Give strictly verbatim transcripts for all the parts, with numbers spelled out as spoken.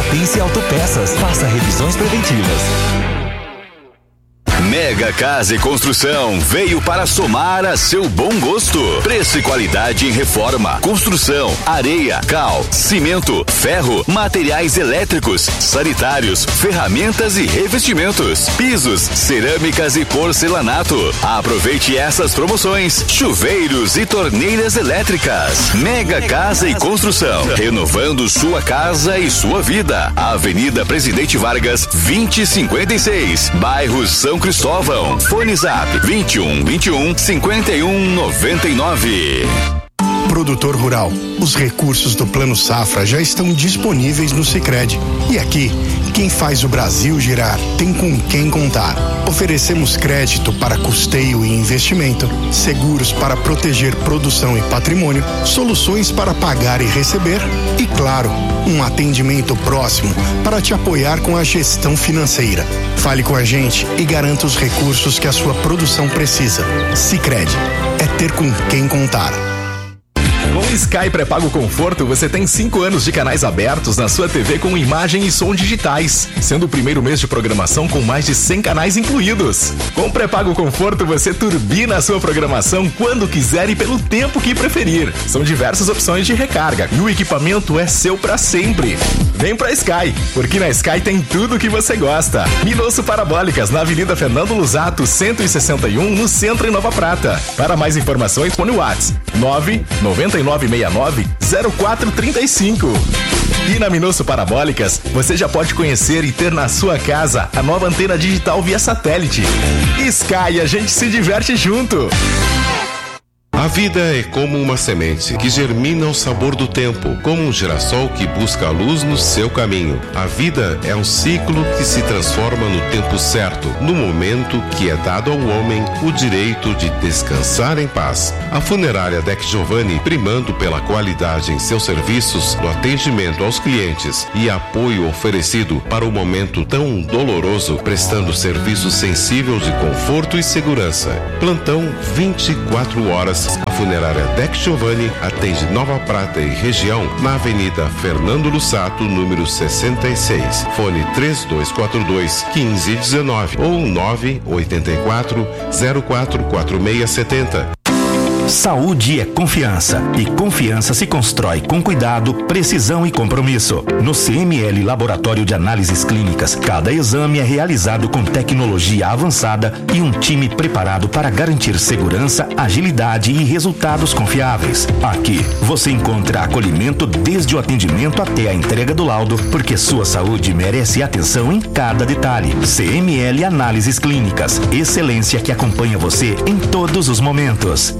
Pertence Autopeças. Faça revisões preventivas. Mega Casa e Construção veio para somar a seu bom gosto. Preço e qualidade em reforma, construção, areia, cal, cimento, ferro, materiais elétricos, sanitários, ferramentas e revestimentos, pisos, cerâmicas e porcelanato. Aproveite essas promoções: chuveiros e torneiras elétricas. Mega Casa e Construção, renovando sua casa e sua vida. Avenida Presidente Vargas, vinte e cinquenta e seis, bairro São Cristóvão. Fone Zap vinte e um, vinte e um, cinquenta e um, noventa e nove. Produtor rural, os recursos do Plano Safra já estão disponíveis no Sicredi. E aqui, quem faz o Brasil girar tem com quem contar. Oferecemos crédito para custeio e investimento, seguros para proteger produção e patrimônio, soluções para pagar e receber e, claro, um atendimento próximo para te apoiar com a gestão financeira. Fale com a gente e garanta os recursos que a sua produção precisa. Sicredi, é ter com quem contar. Com o Sky Pré-Pago Conforto, você tem cinco anos de canais abertos na sua T V com imagem e som digitais, sendo o primeiro mês de programação com mais de cem canais incluídos. Com o Pré-Pago Conforto, você turbina a sua programação quando quiser e pelo tempo que preferir. São diversas opções de recarga e o equipamento é seu para sempre. Vem pra Sky, porque na Sky tem tudo o que você gosta. Minosso Parabólicas, na Avenida Fernando Lusato, cento e sessenta e um, no centro em Nova Prata. Para mais informações, põe o WhatsApp nove nove nove seis nove zero quatro três cinco. E na Minosso Parabólicas, você já pode conhecer e ter na sua casa a nova antena digital via satélite. Sky, a gente se diverte junto. A vida é como uma semente que germina ao sabor do tempo, como um girassol que busca a luz no seu caminho. A vida é um ciclo que se transforma no tempo certo, no momento que é dado ao homem o direito de descansar em paz. A funerária Dec Giovanni, primando pela qualidade em seus serviços, no atendimento aos clientes e apoio oferecido para o momento tão doloroso, prestando serviço sensível de conforto e segurança. Plantão vinte e quatro horas. A funerária Dec Giovanni atende Nova Prata e região na Avenida Fernando Lusato, número sessenta e seis. Fone três dois quatro dois, um cinco um nove ou nove oito quatro, zero quatro quatro seis sete zero. Saúde é confiança e confiança se constrói com cuidado, precisão e compromisso. No C M L Laboratório de Análises Clínicas, cada exame é realizado com tecnologia avançada e um time preparado para garantir segurança, agilidade e resultados confiáveis. Aqui você encontra acolhimento desde o atendimento até a entrega do laudo, porque sua saúde merece atenção em cada detalhe. C M L Análises Clínicas, excelência que acompanha você em todos os momentos.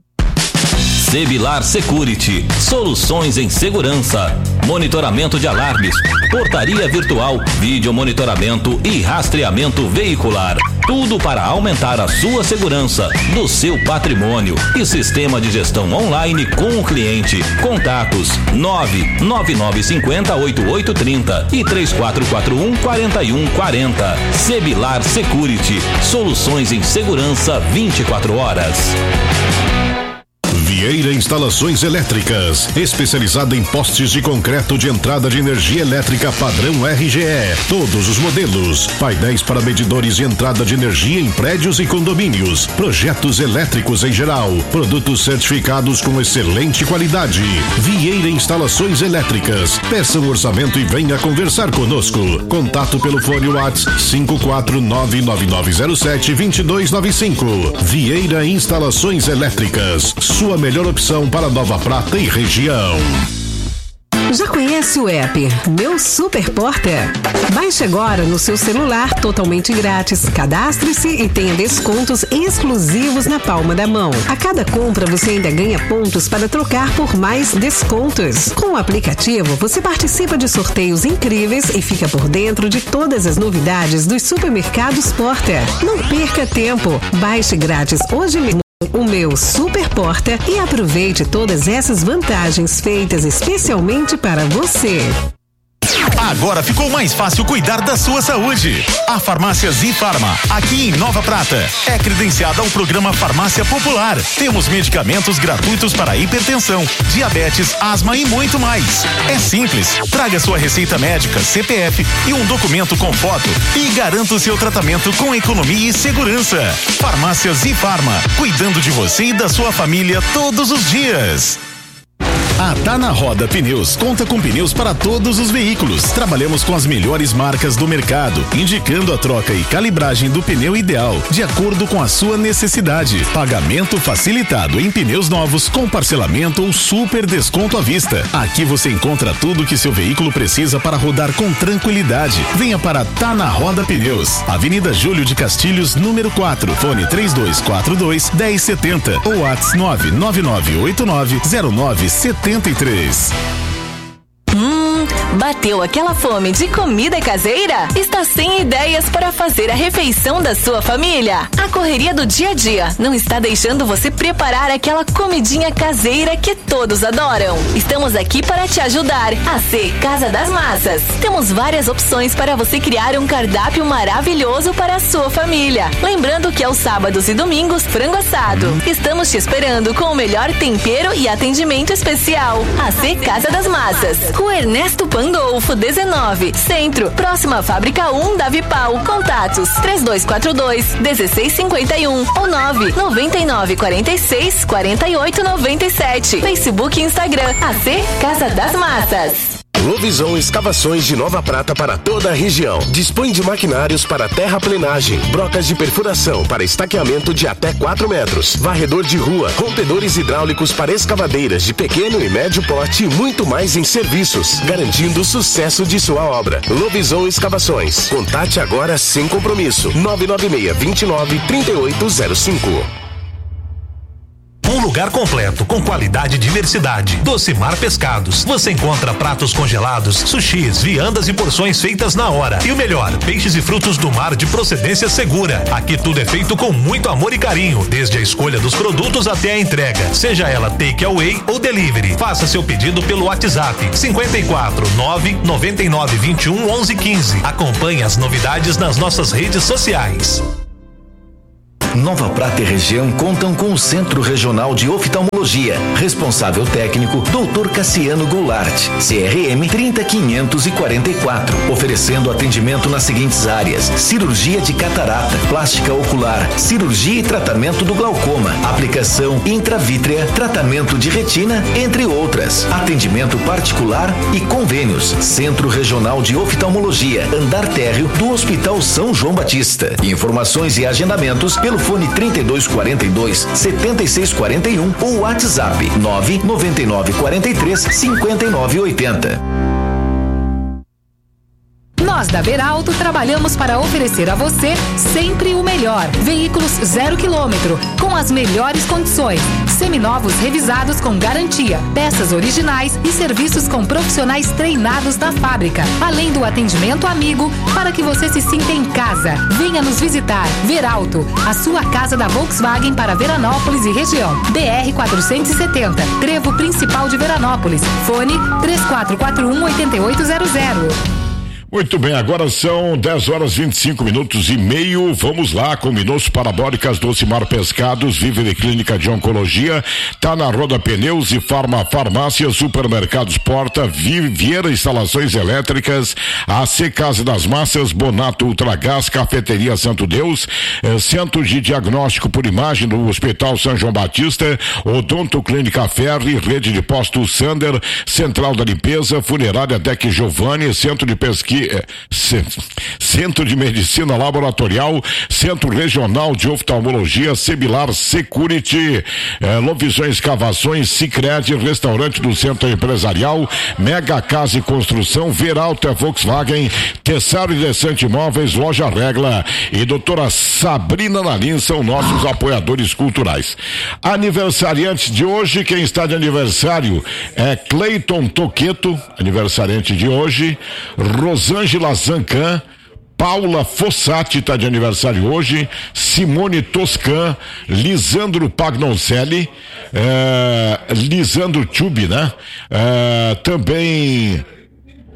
Sebilar Security, soluções em segurança, monitoramento de alarmes, portaria virtual, vídeo monitoramento e rastreamento veicular. Tudo para aumentar a sua segurança do seu patrimônio e sistema de gestão online com o cliente. Contatos nove nove nove cinco zero oito oito três zero e três quatro quatro um quatro um quatro zero. Sebilar Security, soluções em segurança vinte e quatro horas. Vieira Instalações Elétricas, especializada em postes de concreto de entrada de energia elétrica padrão R G E. Todos os modelos, painéis para medidores de entrada de energia em prédios e condomínios, projetos elétricos em geral, produtos certificados com excelente qualidade. Vieira Instalações Elétricas. Peça um orçamento e venha conversar conosco. Contato pelo fone WhatsApp cinco quatro nove nove nove zero sete dois dois nove cinco. Vieira Instalações Elétricas. Sua melhor opção para Nova Prata e região. Já conhece o app Meu Super Porter? Baixe agora no seu celular totalmente grátis. Cadastre-se e tenha descontos exclusivos na palma da mão. A cada compra você ainda ganha pontos para trocar por mais descontos. Com o aplicativo você participa de sorteios incríveis e fica por dentro de todas as novidades dos supermercados Porter. Não perca tempo. Baixe grátis hoje mesmo o Meu Super Porter e aproveite todas essas vantagens feitas especialmente para você. Agora ficou mais fácil cuidar da sua saúde. A Farmácia Zifarma, aqui em Nova Prata, é credenciada ao programa Farmácia Popular. Temos medicamentos gratuitos para hipertensão, diabetes, asma e muito mais. É simples. Traga sua receita médica, C P F e um documento com foto e garanta o seu tratamento com economia e segurança. Farmácia Zifarma, cuidando de você e da sua família todos os dias. A Tá na Roda Pneus conta com pneus para todos os veículos. Trabalhamos com as melhores marcas do mercado, indicando a troca e calibragem do pneu ideal, de acordo com a sua necessidade. Pagamento facilitado em pneus novos, com parcelamento ou super desconto à vista. Aqui você encontra tudo que seu veículo precisa para rodar com tranquilidade. Venha para Tá na Roda Pneus, Avenida Júlio de Castilhos, número quatro, fone três dois quatro dois, um zero sete zero ou WhatsApp nove nove nove oito nove zero nove sete três. Hum, bateu aquela fome de comida caseira? Está sem ideias para fazer a refeição da sua família? A correria do dia a dia não está deixando você preparar aquela comidinha caseira que todos adoram? Estamos aqui para te ajudar. A C Casa das Massas. Temos várias opções para você criar um cardápio maravilhoso para a sua família. Lembrando que aos sábados e domingos, frango assado. Estamos te esperando com o melhor tempero e atendimento especial. A C Casa das Massas. Rua Ernesto Pandolfo, dezenove, Centro, próxima à Fábrica um da Vipal. Contatos três dois quatro dois, um seis cinco um ou nove nove nove quatro seis quatro oito nove sete. Facebook e Instagram, A C Casa das Massas. Lovisão Escavações de Nova Prata para toda a região. Dispõe de maquinários para terraplenagem, brocas de perfuração para estaqueamento de até quatro metros, varredor de rua, rompedores hidráulicos para escavadeiras de pequeno e médio porte e muito mais em serviços, garantindo o sucesso de sua obra. Lovisão Escavações. Contate agora sem compromisso. nove nove seis, dois nove, três oito zero cinco. Um lugar completo, com qualidade e diversidade. Docimar Pescados. Você encontra pratos congelados, sushis, viandas e porções feitas na hora. E o melhor, peixes e frutos do mar de procedência segura. Aqui tudo é feito com muito amor e carinho, desde a escolha dos produtos até a entrega. Seja ela take away ou delivery. Faça seu pedido pelo WhatsApp cinco quatro nove nove nove dois um onze quinze. Acompanhe as novidades nas nossas redes sociais. Nova Prata e região contam com o Centro Regional de Oftalmologia. Responsável técnico, doutor Cassiano Goulart, C R M trinta quinhentos e quarenta e quatro. Oferecendo atendimento nas seguintes áreas: cirurgia de catarata, plástica ocular, cirurgia e tratamento do glaucoma, aplicação intravítrea, tratamento de retina, entre outras. Atendimento particular e convênios. Centro Regional de Oftalmologia, andar térreo do Hospital São João Batista. Informações e agendamentos pelo fone trinta e dois quarenta e dois, setenta e seis quarenta e um ou WhatsApp nove nove nove quatro três, cinco nove oito zero. Nós da Veralto trabalhamos para oferecer a você sempre o melhor. Veículos zero quilômetro, com as melhores condições. Seminovos revisados com garantia, peças originais e serviços com profissionais treinados da fábrica. Além do atendimento amigo, para que você se sinta em casa. Venha nos visitar. Veralto, a sua casa da Volkswagen para Veranópolis e região. B R quatrocentos e setenta, Trevo Principal de Veranópolis. Fone três quatro quatro um, oito oito zero zero. Muito bem, agora são dez horas e vinte e cinco minutos e meio. Vamos lá, combinou-se parabólicas Docimar Pescados, Vive Clínica de Oncologia, Tá na Roda Pneus e Farma Farmácia, Supermercados Porta, Vieira Instalações Elétricas, A C Casa das Massas, Bonato Ultragás, Cafeteria Santo Deus, eh, Centro de Diagnóstico por Imagem do Hospital São João Batista, Odonto Clínica Ferri, Rede de Postos Sander, Central da Limpeza, Funerária Deck Giovanni, Centro de Pesquisa, Centro de Medicina Laboratorial, Centro Regional de Oftalmologia, Sebilar Security, eh, Lovisão Escavações, Sicredi, Restaurante do Centro Empresarial, Mega Casa e Construção, Veralta Volkswagen, Tessaro e Descente Imóveis, Loja Regla e doutora Sabrina Nalim são nossos apoiadores culturais. Aniversariantes de hoje, quem está de aniversário é Cleiton Toqueto, aniversariante de hoje, Rosângela Zancan, Paula Fossati está de aniversário hoje, Simone Toscan, Lisandro Pagnoncelli, eh, Lisandro Tube, né? Eh, também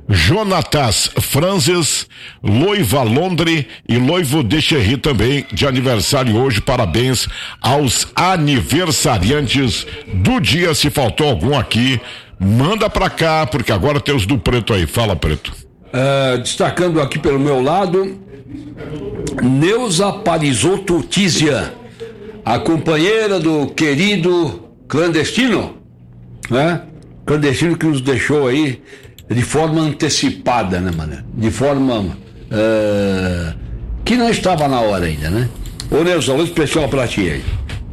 Jonatas Franzes, Loiva Londre e Loivo Decherry também de aniversário hoje. Parabéns aos aniversariantes do dia. Se faltou algum aqui, manda pra cá, porque agora tem os do Preto aí. Fala, Preto. Uh, destacando aqui pelo meu lado, Neuza Parisotto Tizia, a companheira do querido clandestino, né? Clandestino que nos deixou aí de forma antecipada, né, mano? De forma uh, que não estava na hora ainda, né? Ô, Neuza, um especial pra ti aí.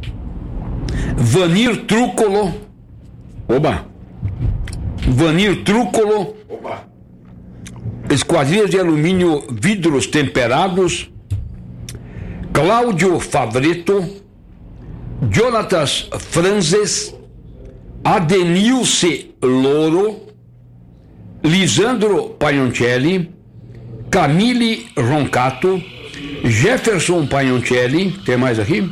Vanir Trúcolo. Oba! Vanir Trúcolo. Oba! Esquadrilhas de alumínio vidros temperados. Cláudio Favreto. Jonatas Franzes. Adenilce Loro. Lisandro Paioncelli, Camille Roncato, Jefferson Paioncelli. Tem mais aqui?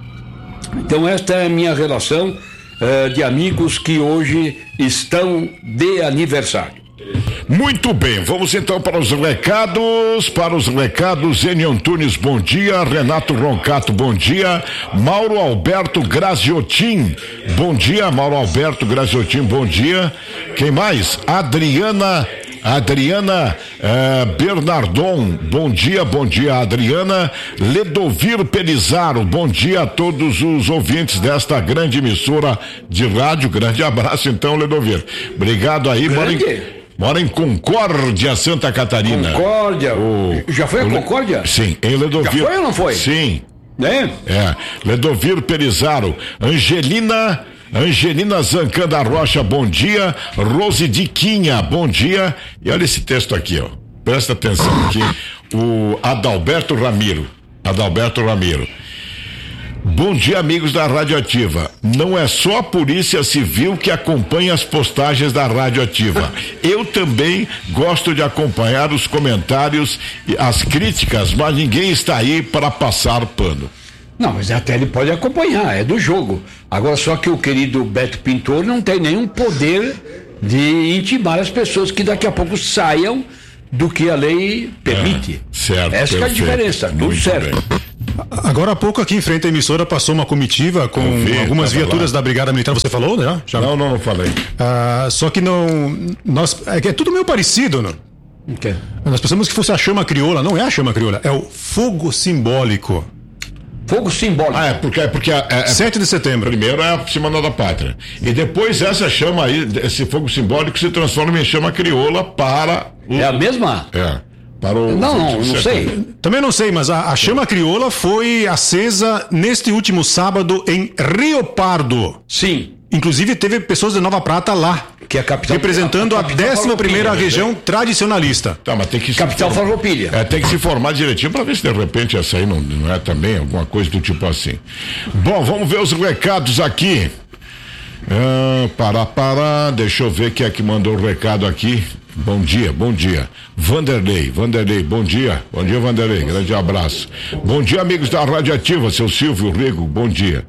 Então esta é a minha relação uh, de amigos que hoje estão de aniversário. Muito bem, vamos então para os recados, para os recados. Eni Antunes, bom dia. Renato Roncato, bom dia. Mauro Alberto Graziotin, bom dia. Mauro Alberto Graziotin, bom dia. Quem mais? Adriana Adriana eh, Bernardon, bom dia, bom dia, Adriana. Ledovir Pelizaro, bom dia a todos os ouvintes desta grande emissora de rádio. Grande abraço então, Ledovir. Obrigado aí, mora em, mora em Concórdia, Santa Catarina. Concórdia. O, Já foi a o, Concórdia? Sim, em Ledovir. Já foi ou não foi? Sim. É? É, Ledovir Pelizaro. Angelina Angelina Zancanda Rocha, bom dia. Rose Diquinha, bom dia. E olha esse texto aqui, ó. Presta atenção aqui. O Adalberto Ramiro. Adalberto Ramiro. Bom dia, amigos da Radioativa. Não é só a Polícia Civil que acompanha as postagens da Radioativa. Eu também gosto de acompanhar os comentários e as críticas, mas ninguém está aí para passar pano. Não, mas até ele pode acompanhar, é do jogo. Agora, só que o querido Beto Pintor não tem nenhum poder de intimar as pessoas que daqui a pouco saiam do que a lei permite. É, certo. Essa é a diferença, tudo Muito certo. Bem. Agora há pouco aqui em frente à emissora passou uma comitiva com vi, algumas viaturas lá da Brigada Militar. Você falou, né? Já? Não, não, não falei. Ah, só que não. Nós, é, é tudo meio parecido, não? Okay. Nós pensamos que fosse a chama crioula. Não é a chama crioula, é o fogo simbólico. Fogo simbólico. Ah, é porque é porque é, é, sete de setembro. Primeiro é a Semana da Pátria. E depois essa chama aí, esse fogo simbólico se transforma em chama crioula para o... É a mesma? É. Para o... Não, não, não sei. Também não sei, mas a, a chama crioula foi acesa neste último sábado em Rio Pardo. Sim. Inclusive teve pessoas de Nova Prata lá, que é a capital, representando a décima primeira região tradicionalista. Tá, mas tem que capital Farroupilha. É, tem que se formar direitinho para ver se de repente essa aí não, não é também alguma coisa do tipo assim. Bom, vamos ver os recados aqui. Ah, para, para, deixa eu ver quem é que mandou o recado aqui. Bom dia, bom dia. Vanderlei, Vanderlei, bom dia. Bom dia, Vanderlei, grande abraço. Bom dia, amigos da Radioativa, seu Silvio Rigo, bom dia.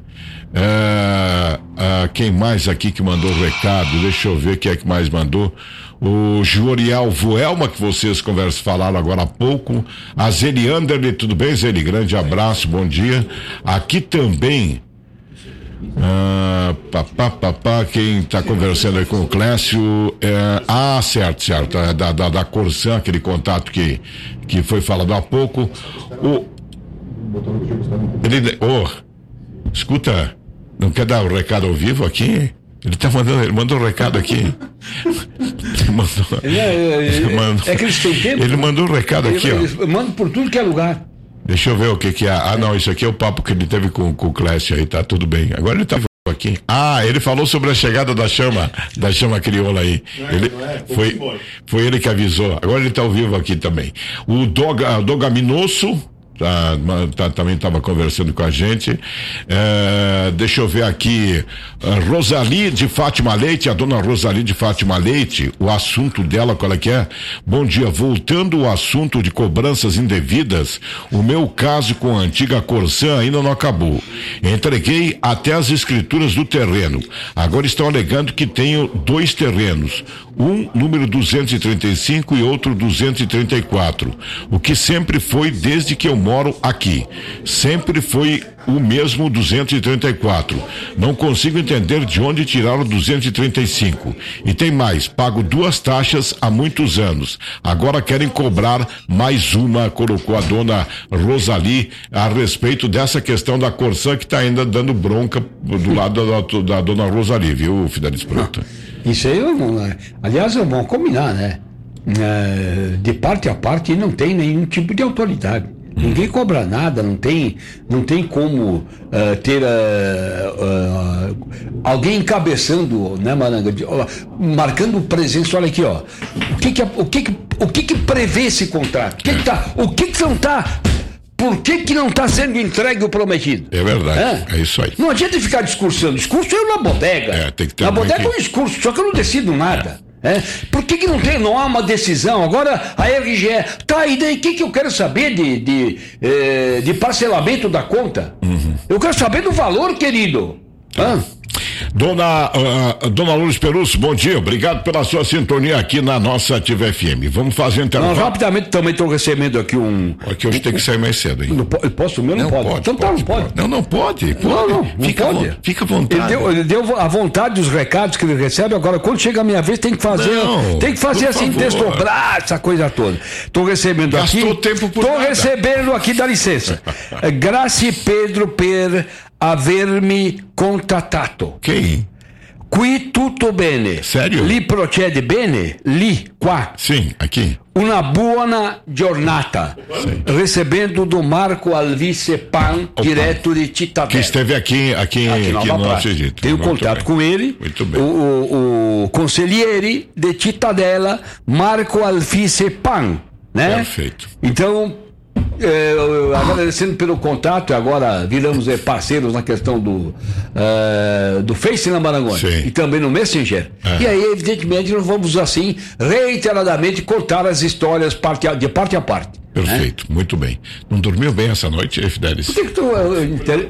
É, é, quem mais aqui que mandou o recado? Deixa eu ver quem é que mais mandou. O Jorial Vuelma, que vocês conversam, falaram agora há pouco. A Zeli Anderle, tudo bem, Zeli? Grande abraço, bom dia. Aqui também. Ah, papá, papá, quem está conversando aí com o Clécio é, ah, certo, certo, é da, da, da Corsan, aquele contato que, que foi falado há pouco. O ele, oh, escuta, não quer dar o um recado ao vivo aqui? Ele tá mandando, ele mandou um recado aqui. Ele mandou, ele é, ele, mandou, é que eles têm tempo. Ele mandou um recado ele, aqui, ele, ó. Manda por tudo que é lugar. Deixa eu ver o que que é. Ah, não, isso aqui é o papo que ele teve com, com o Clécio aí, tá tudo bem. Agora ele tá aqui. Ah, ele falou sobre a chegada da chama, da chama crioula aí. Ele, foi, foi ele que avisou. Agora ele tá ao vivo aqui também. O Doga, Doga Minosso, tá, tá, também estava conversando com a gente. É, deixa eu ver aqui, Rosali de Fátima Leite, a dona Rosali de Fátima Leite, o assunto dela, qual é que é? Bom dia, voltando ao assunto de cobranças indevidas, o meu caso com a antiga Corsã ainda não acabou. Entreguei até as escrituras do terreno. Agora estão alegando que tenho dois terrenos, um número duzentos e trinta e cinco e outro duzentos e trinta e quatro, o que sempre foi desde que eu moro aqui, sempre foi o mesmo duzentos e trinta e quatro. Não consigo entender de onde tiraram duzentos e trinta e cinco. E tem mais, pago duas taxas há muitos anos. Agora querem cobrar mais uma, colocou a dona Rosali a respeito dessa questão da Corsã, que está ainda dando bronca do lado da, da dona Rosali, viu, Fidelis Prata? Isso aí, aliás, é bom combinar, né? É, de parte a parte não tem nenhum tipo de autoridade. Hum. Ninguém cobra nada, não tem, não tem como uh, ter uh, uh, alguém encabeçando, né, Maranga, de, ó, marcando presença. Olha aqui, ó. O que que, o que, que, o que, que prevê esse contrato? O que que, tá, o que, que não está? Por que que não está sendo entregue o prometido? É verdade, é, é isso aí. Não adianta ficar discursando. Discurso é na bodega. É, tem que ter na um bodega é um que... discurso, só que eu não decido nada. É. É. Por que que não tem, não há uma decisão? Agora a R G E, tá, e daí o que que eu quero saber de, de, eh, de parcelamento da conta? Uhum. Eu quero saber do valor, querido. Tá. Ah. Dona, uh, dona Lourdes Perusso, bom dia, obrigado pela sua sintonia aqui na nossa Ativa F M. Vamos fazer um intervalo. Não, rapidamente também estou recebendo aqui um... Aqui hoje um, tem que sair mais cedo, hein? Não, posso? O meu não, não pode. pode. Então pode, tá, não pode. pode. Não, não pode. pode. Não, não, não fica, pode. A, fica à vontade. Ele deu, ele deu a vontade dos recados que ele recebe, agora quando chega a minha vez tem que fazer, não, tem que fazer assim, desdobrar essa coisa toda. Estou recebendo Gastou aqui... tempo por Estou nada. recebendo aqui, dá licença. Grazie Pedro per avermi contattato. Quem? Qui tutto bene. Sério? Lì procede bene? Lì, qua. Sim, aqui. Una buona giornata. Sim. Recebendo do Marco Alvise Pan, Opa. direto de Cittadella. Que esteve aqui, aqui, aqui, aqui no nosso Egito. Tenho contato bem. com ele. Muito bem. O, o, o conselheiro de Cittadella, Marco Alvise Pan. Né? Perfeito. Então... É, agradecendo pelo contato, agora viramos é, parceiros na questão do é, do Face na Marangoni e também no Messenger. É. E aí, evidentemente, nós vamos assim reiteradamente contar as histórias parte a, de parte a parte. Perfeito, né? Muito bem. Não dormiu bem essa noite, Fidelis? Por que, que tu. Uh, inter...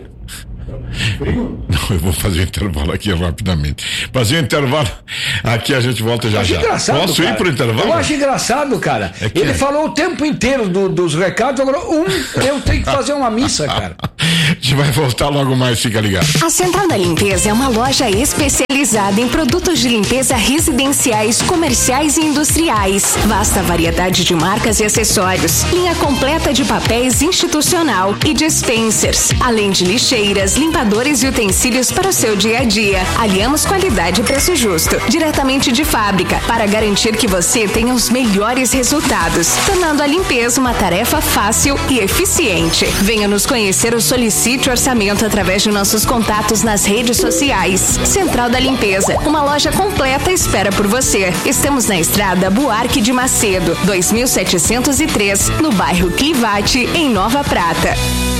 Não, eu vou fazer um intervalo aqui rapidamente. Fazer um intervalo aqui, a gente volta já já. Engraçado, Posso cara. ir pro intervalo? Eu acho engraçado, cara. É Ele é. falou o tempo inteiro do, dos recados, agora um, eu tenho que fazer uma missa, cara. A gente vai voltar logo mais, fica ligado. A Central da Limpeza é uma loja especializada em produtos de limpeza residenciais, comerciais e industriais. Vasta variedade de marcas e acessórios. Linha completa de papéis institucional e dispensers. Além de lixeiras, limpadores e utensílios para o seu dia a dia. Aliamos qualidade e preço justo, diretamente de fábrica, para garantir que você tenha os melhores resultados, tornando a limpeza uma tarefa fácil e eficiente. Venha nos conhecer ou solicite orçamento através de nossos contatos nas redes sociais. Central da Limpeza, uma loja completa espera por você. Estamos na estrada Buarque de Macedo, dois mil setecentos e três, no bairro Clivati, em Nova Prata.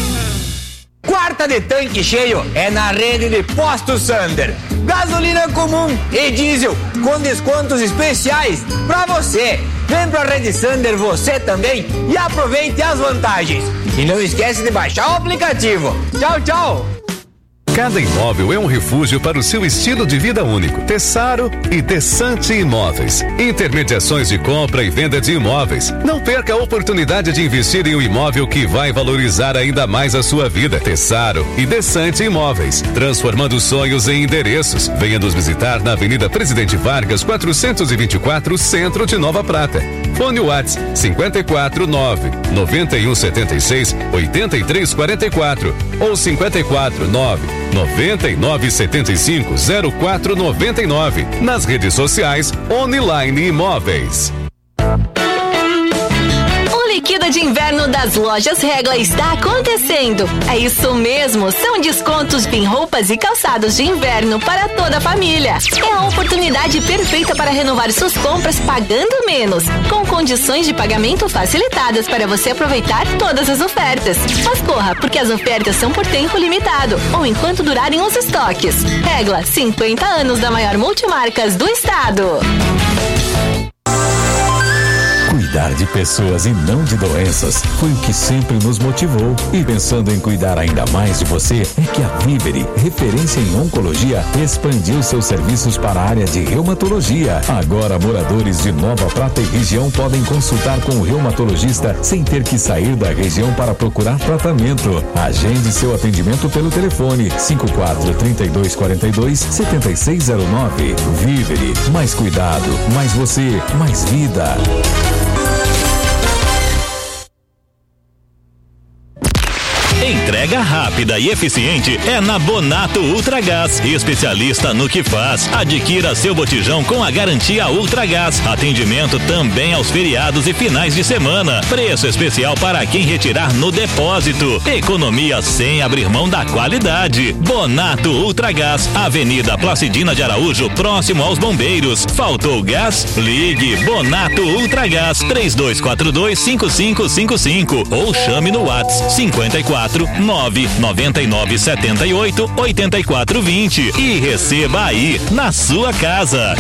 Quarta de tanque cheio é na rede de Postos Sander. Gasolina comum e diesel com descontos especiais pra você. Vem pra Rede Sander você também e aproveite as vantagens. E não esquece de baixar o aplicativo. Tchau, tchau. Cada imóvel é um refúgio para o seu estilo de vida único. Tessaro e Desante Imóveis. Intermediações de compra e venda de imóveis. Não perca a oportunidade de investir em um imóvel que vai valorizar ainda mais a sua vida. Tessaro e Desante Imóveis. Transformando sonhos em endereços. Venha nos visitar na Avenida Presidente Vargas, quatrocentos e vinte e quatro, Centro de Nova Prata. Fone WhatsApp cinquenta e quatro, nove, noventa e um, setenta e seis, oitenta e três, quarenta e quatro ou cinquenta e quatro, nove, noventa e nove, setenta e cinco, zero quatro, noventa e nove. Nas redes sociais, Online Imóveis. O Liquida de inverno das lojas Regla está acontecendo. É isso mesmo, são descontos em roupas e calçados de inverno para toda a família. É a oportunidade perfeita para renovar suas compras pagando menos, com condições de pagamento facilitadas para você aproveitar todas as ofertas. Mas corra, porque as ofertas são por tempo limitado ou enquanto durarem os estoques. Regla, cinquenta anos da maior multimarcas do estado. Cuidar de pessoas e não de doenças foi o que sempre nos motivou. E pensando em cuidar ainda mais de você, é que a Vivere, referência em oncologia, expandiu seus serviços para a área de reumatologia. Agora, moradores de Nova Prata e região podem consultar com o reumatologista sem ter que sair da região para procurar tratamento. Agende seu atendimento pelo telefone cinco quatro, três dois quatro dois, sete seis zero nove. Vivere, mais cuidado, mais você, mais vida. Entrega rápida e eficiente é na Bonato Ultragás, especialista no que faz. Adquira seu botijão com a garantia Ultragás. Atendimento também aos feriados e finais de semana. Preço especial para quem retirar no depósito. Economia sem abrir mão da qualidade. Bonato Ultragás, Avenida Placidina de Araújo, próximo aos Bombeiros. Faltou gás? Ligue Bonato Ultragás três dois quatro dois, cinco cinco cinco cinco ou chame no WhatsApp cinquenta e quatro, nove nove nove sete oito, oito quatro dois zero e receba aí na sua casa.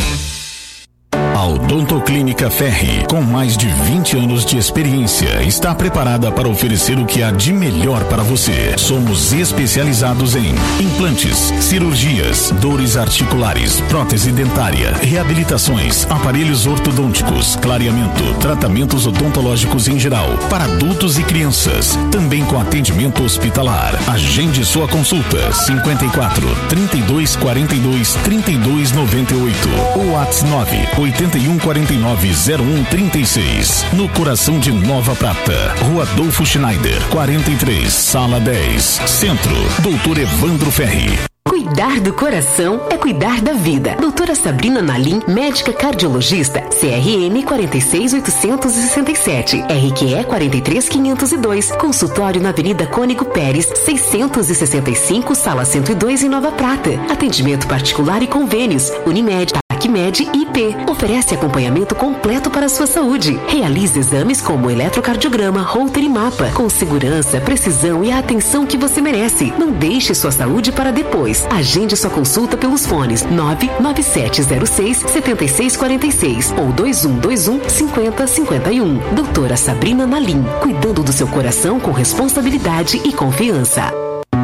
A Odontoclínica Ferri, com mais de vinte anos de experiência, está preparada para oferecer o que há de melhor para você. Somos especializados em implantes, cirurgias, dores articulares, prótese dentária, reabilitações, aparelhos ortodônticos, clareamento, tratamentos odontológicos em geral, para adultos e crianças, também com atendimento hospitalar. Agende sua consulta cinquenta e quatro, trinta e dois quarenta e dois, trinta e dois noventa e oito ou WhatsApp nove oito um quatro nove zero um três seis, no coração de Nova Prata, Rua Adolfo Schneider, quarenta e três, Sala dez, Centro, Doutor Evandro Ferri. Cuidar do coração é cuidar da vida. Doutora Sabrina Nalim, médica cardiologista, C R N quatro seis oito seis sete, R Q E quatro três quinhentos e dois, consultório na Avenida Cônigo Pérez, seiscentos e sessenta e cinco, Sala cento e dois, em Nova Prata. Atendimento particular e convênios. Unimed, TACMED e I P. Oferece acompanhamento completo para a sua saúde. Realize exames como eletrocardiograma, Holter e mapa, com segurança, precisão e a atenção que você merece. Não deixe sua saúde para depois. Agende sua consulta pelos fones nove nove sete zero seis, sete seis quatro seis ou dois um dois um, cinco zero cinco um. Doutora Sabrina Nalim, cuidando do seu coração com responsabilidade e confiança.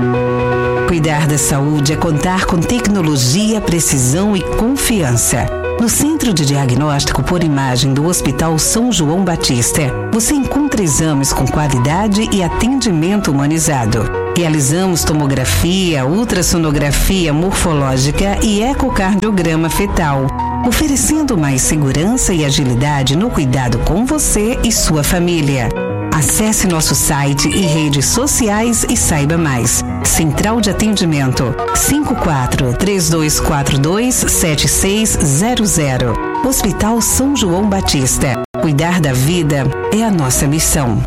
Cuidar da saúde é contar com tecnologia, precisão e confiança. No Centro de Diagnóstico por Imagem do Hospital São João Batista, você encontra exames com qualidade e atendimento humanizado. Realizamos tomografia, ultrassonografia morfológica e ecocardiograma fetal, oferecendo mais segurança e agilidade no cuidado com você e sua família. Acesse nosso site e redes sociais e saiba mais. Central de Atendimento cinco quatro, três dois quatro dois, sete seis zero zero. Hospital São João Batista. Cuidar da vida é a nossa missão.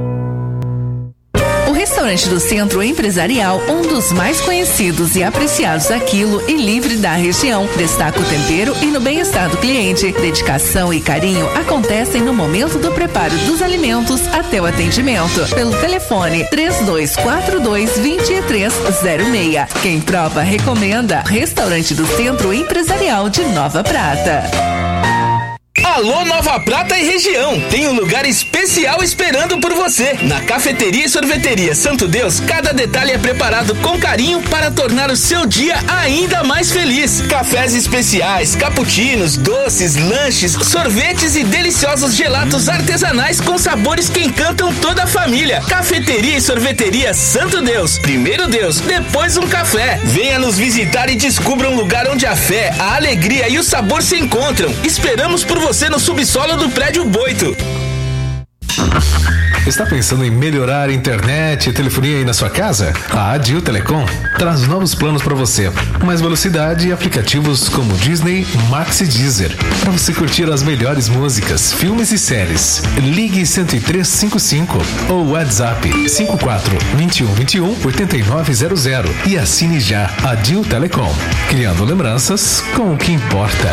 O restaurante do Centro Empresarial, um dos mais conhecidos e apreciados a quilo e livre da região, destaca o tempero e no bem-estar do cliente. Dedicação e carinho acontecem no momento do preparo dos alimentos até o atendimento. Pelo telefone três dois quatro dois, dois três zero seis. Quem prova recomenda. Restaurante do Centro Empresarial de Nova Prata. Alô Nova Prata e região, tem um lugar especial esperando por você. Na Cafeteria e Sorveteria Santo Deus, cada detalhe é preparado com carinho para tornar o seu dia ainda mais feliz. Cafés especiais, cappuccinos, doces, lanches, sorvetes e deliciosos gelatos artesanais com sabores que encantam toda a família. Cafeteria e Sorveteria Santo Deus, primeiro Deus, depois um café. Venha nos visitar e descubra um lugar onde a fé, a alegria e o sabor se encontram. Esperamos por você no subsolo do Prédio Boito. Está pensando em melhorar a internet e telefonia aí na sua casa? A Adil Telecom traz novos planos para você. Mais velocidade e aplicativos como Disney, Max e Deezer. Para você curtir as melhores músicas, filmes e séries. Ligue cento e três cinquenta e cinco ou WhatsApp cinco quatro dois um dois um oito nove zero zero e assine já Adil Telecom. Criando lembranças com o que importa.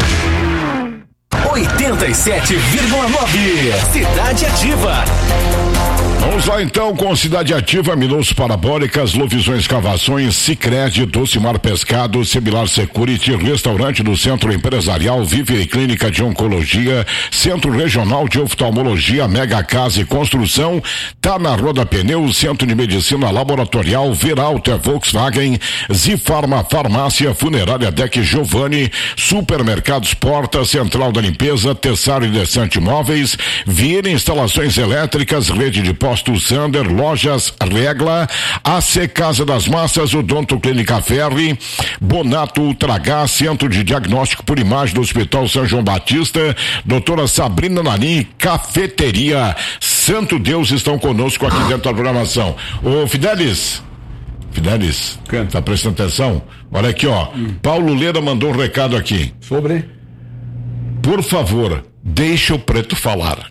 oitenta e sete vírgula nove Cidade Ativa. Vamos lá então com Cidade Ativa, Minus Parabólicas, Lovisões Escavações, Sicredi, Docimar Pescado, Semilar Security, Restaurante do Centro Empresarial, Vive Clínica de Oncologia, Centro Regional de Oftalmologia, Mega Casa e Construção, tá na Roda Pneus, Centro de Medicina Laboratorial, Veralter Volkswagen, Zifarma Farmácia, Funerária Deck Giovanni, Supermercados Porta, Central da Limpeza, Tessaro e Descante Móveis, Vieira Instalações Elétricas, Rede de Postos Sander, Lojas Regla, A C Casa das Massas, Odonto Clínica Ferri, Bonato Ultragás, Centro de Diagnóstico por Imagem do Hospital São João Batista, doutora Sabrina Nani, Cafeteria Santo Deus estão conosco aqui dentro da programação. Ô Fidelis, Fidelis, tá prestando atenção? Olha aqui, ó, hum. Paulo Leda mandou um recado aqui. Sobre? Por favor, deixa o preto falar.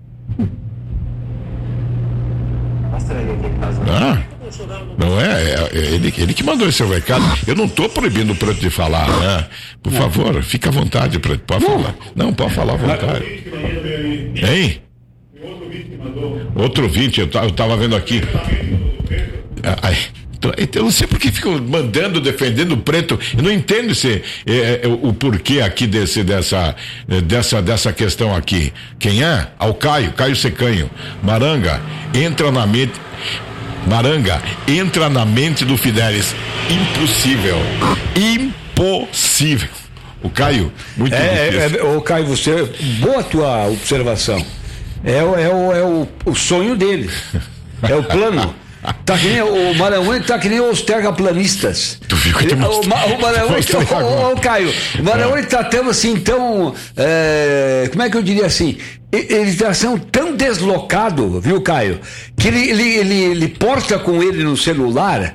Ah, não é, é, é ele, ele que mandou esse recado. Eu não estou proibindo o preto de falar, né? Por não. favor, fica à vontade, preto, pode não. falar. Não, pode falar à vontade. Hein? Outro vinte, eu, eu tava vendo aqui. Ai, eu não sei por que ficam mandando, defendendo o preto. Eu não entendo esse, é, é, o, o porquê aqui desse, dessa, dessa, dessa questão aqui. Quem é? Ao Caio, Caio Secanho. Maranga, entra na mente. Maranga, entra na mente do Fidelis. Impossível. Impossível. O Caio, muito é, difícil. É, é, o Caio, você, boa tua observação. É, o, é, o, é o, o sonho dele. É o plano. Tá que nem o Maranhão, tá que nem os terraplanistas. Tu viu que o, o Maranhão, o, o, o Caio, o Maranhão, ele tá tão assim, tão, é, como é que eu diria assim, ele está sendo tão deslocado, viu, Caio, que ele, ele, ele, ele porta com ele no celular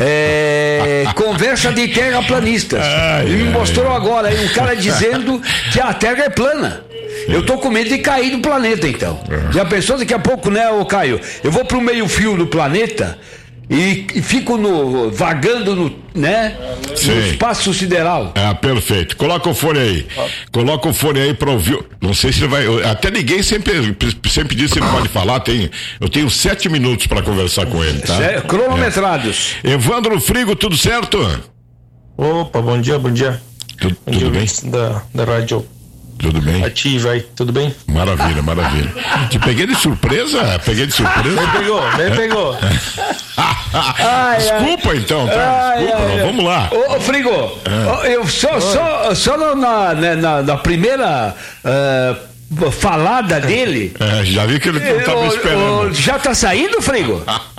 é, conversa de terraplanistas. Ai, ele me mostrou ai, agora aí um cara dizendo que a Terra é plana. Eu tô com medo de cair do planeta, então. É. Já pensou daqui a pouco, né, ô Caio? Eu vou pro meio fio do planeta e, e fico no, vagando no, né, no espaço sideral. Ah, perfeito. Coloca o fone aí. Coloca o fone aí pra ouvir. Não sei se ele vai. Até ninguém sempre, sempre disse que ele pode falar. Tem, eu tenho sete minutos pra conversar com ele, tá? Cé, cronometrados. É. Evandro Frigo, tudo certo? Opa, bom dia, bom dia. Tudo, bom tudo dia, bem? Da, da rádio. Tudo bem? Ativa aí, tudo bem? Maravilha, maravilha. Te peguei de surpresa? Peguei de surpresa? Me pegou, me pegou. ai, Desculpa ai. então, tá? Ai, Desculpa, ai, não. Vamos lá. Ô, ô Frigo, é. eu só, só, só na, na, na primeira uh, falada dele. É, já vi que ele não estava esperando. O, já tá saindo, Frigo?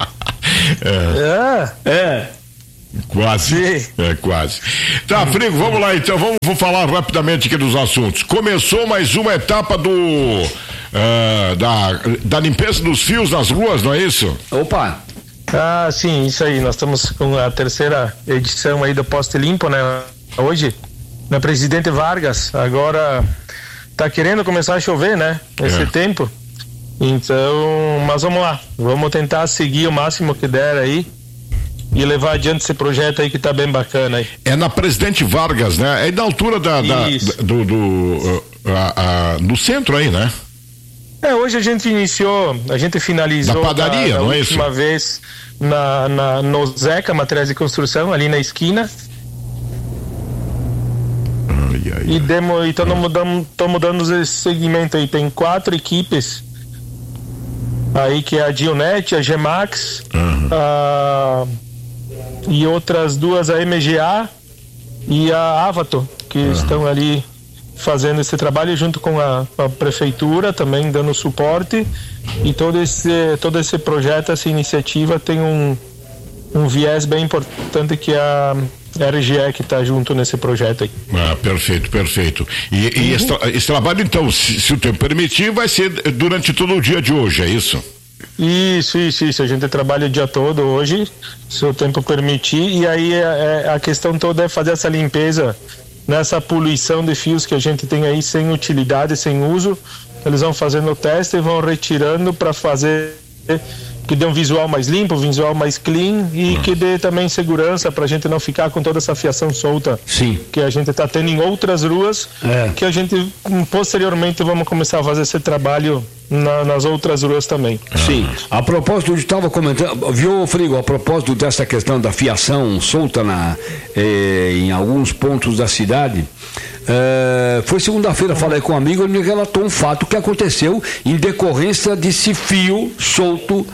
é. É. é. Quase, Sim. é quase. Tá, Frigo, vamos lá então, vamos, vamos falar rapidamente aqui dos assuntos. Começou mais uma etapa do uh, da, da limpeza dos fios nas ruas, não é isso? Opa! Ah, sim, isso aí, nós estamos com a terceira edição aí do Poste Limpo, né? Hoje, na Presidente Vargas, agora tá querendo começar a chover, né? Nesse é. tempo. Então, mas vamos lá, vamos tentar seguir o máximo que der aí e levar adiante esse projeto aí que tá bem bacana aí. É na Presidente Vargas, né? É da altura da, da do, do uh, a, a, no centro aí, né? É, hoje a gente iniciou, a gente finalizou na padaria, a, a não é última isso? vez na, na, no Zeca, Materiais de Construção, ali na esquina. Ai, ai, e demo, então estamos dando esse segmento aí, tem quatro equipes aí, que é a Dionet, a Gemax, uhum. a e outras duas, a M G A e a Avato, que uhum. estão ali fazendo esse trabalho junto com a, a prefeitura, também dando suporte, e todo esse, todo esse projeto, essa iniciativa tem um, um viés bem importante, que é a R G E, que está junto nesse projeto aí. Ah, perfeito, perfeito. E, e uhum. esse, esse trabalho, então, se, se o tempo permitir, vai ser durante todo o dia de hoje, é isso? Isso, isso, isso. A gente trabalha o dia todo hoje, se o tempo permitir, e aí é, é, a questão toda é fazer essa limpeza nessa poluição de fios que a gente tem aí sem utilidade, sem uso. Eles vão fazendo o teste e vão retirando para fazer que dê um visual mais limpo, um visual mais clean e que dê também segurança para a gente não ficar com toda essa fiação solta. Sim. Que a gente está tendo em outras ruas, é. que a gente posteriormente vamos começar a fazer esse trabalho na, nas outras ruas também. Sim. A propósito, eu estava comentando, viu, Frigo, a propósito dessa questão da fiação solta na, eh, em alguns pontos da cidade. É, foi segunda-feira, falei com um amigo, ele me relatou um fato que aconteceu em decorrência desse fio solto,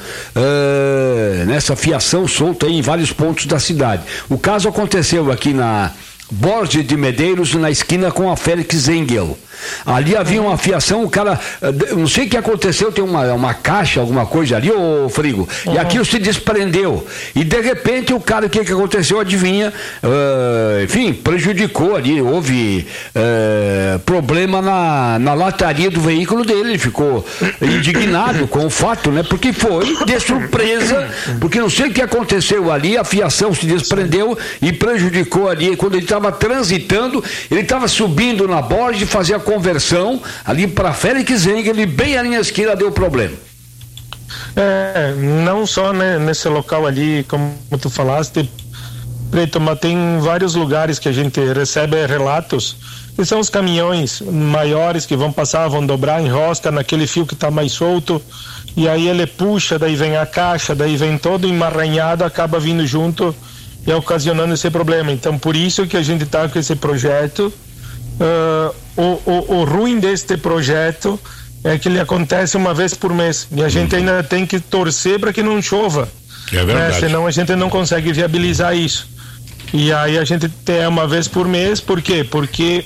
é, nessa fiação solta em vários pontos da cidade. O caso aconteceu aqui na Borges de Medeiros, na esquina com a Félix Engel. Ali havia uma fiação, o cara, não sei o que aconteceu, tem uma, uma caixa, alguma coisa ali, ô Frigo, uhum. e aquilo se desprendeu. E de repente o cara, o que, que aconteceu, adivinha, uh, enfim, prejudicou ali, houve uh, problema na, na lataria do veículo dele, ele ficou indignado com o fato, né? Porque foi de surpresa, porque não sei o que aconteceu ali, a fiação se desprendeu e prejudicou ali, quando ele estava transitando, ele estava subindo na Borges, fazia a conversão ali para Félix Engel e bem ali na esquina deu problema. É, não só né, nesse local ali, como tu falaste, Preto, mas tem vários lugares que a gente recebe relatos que são os caminhões maiores que vão passar, vão dobrar, enrosca naquele fio que está mais solto e aí ele puxa, daí vem a caixa, daí vem todo emaranhado, acaba vindo junto e ocasionando esse problema. Então por isso que a gente está com esse projeto. Uh, o, o, o ruim deste projeto é que ele acontece uma vez por mês e a gente ainda tem que torcer para que não chova, é verdade. Né? Senão a gente não consegue viabilizar isso. E aí a gente tem uma vez por mês, por quê? Porque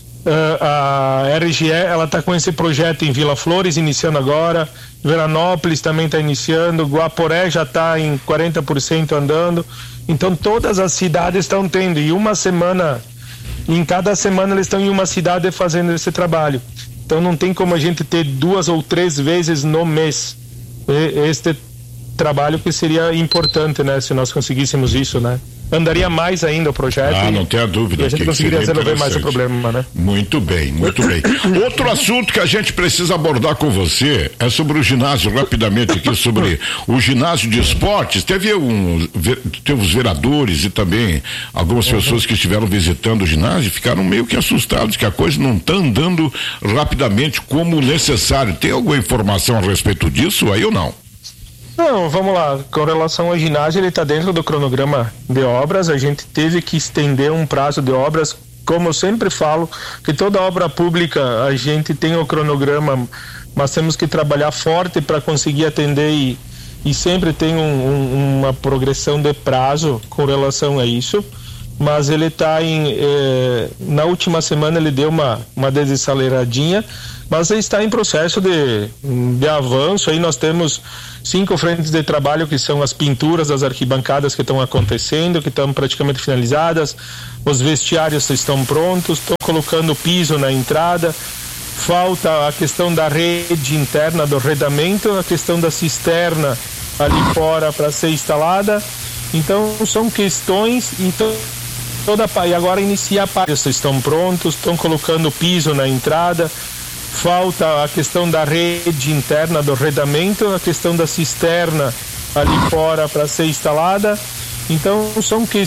uh, a R G E ela está com esse projeto em Vila Flores iniciando agora, Veranópolis também está iniciando, Guaporé já está em quarenta por cento andando, então todas as cidades estão tendo, e uma semana em cada semana eles estão em uma cidade fazendo esse trabalho. Então não tem como a gente ter duas ou três vezes no mês este trabalho, que seria importante, né? Se nós conseguíssemos isso, né? Andaria mais ainda o projeto. Ah, e, não tenha dúvida. E a gente que conseguiria resolver mais o problema, né? Muito bem, muito bem. Outro assunto que a gente precisa abordar com você é sobre o ginásio, rapidamente aqui, sobre o ginásio de esportes. Teve, um, teve os vereadores e também algumas uhum. pessoas que estiveram visitando o ginásio e ficaram meio que assustados que a coisa não está andando rapidamente como necessário. Tem alguma informação a respeito disso aí ou não? Não, vamos lá, com relação ao ginásio, ele está dentro do cronograma de obras, a gente teve que estender um prazo de obras, como eu sempre falo, que toda obra pública a gente tem o cronograma, mas temos que trabalhar forte para conseguir atender e, e sempre tem um, um, uma progressão de prazo com relação a isso, mas ele está em, eh, na última semana ele deu uma, uma desaceleradinha, mas ele está em processo de, de avanço. Aí nós temos cinco frentes de trabalho, que são as pinturas das arquibancadas que estão acontecendo, que estão praticamente finalizadas, os vestiários estão prontos, estão colocando piso na entrada, falta a questão da rede interna do arredamento, a questão da cisterna ali fora para ser instalada. Então são questões, então toda e agora inicia a parte, estão prontos, estão colocando piso na entrada, falta a questão da rede interna do arredamento, a questão da cisterna ali fora para ser instalada. Então são questões